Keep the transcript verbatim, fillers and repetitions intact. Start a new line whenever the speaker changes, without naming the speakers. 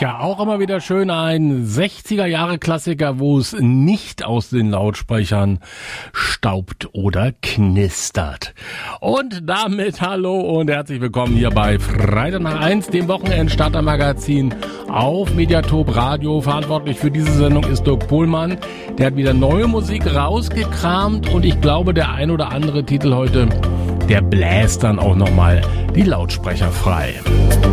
Ja, auch immer wieder schön ein sechziger-Jahre-Klassiker, wo es nicht aus den Lautsprechern staubt oder knistert. Und damit hallo und herzlich willkommen hier bei Freitag nach eins, dem Wochenend-Starter-Magazin auf Mediatop Radio. Verantwortlich für diese Sendung ist Dirk Pohlmann. Der hat wieder neue Musik rausgekramt und ich glaube, der ein oder andere Titel heute, der bläst dann auch nochmal die Lautsprecher frei.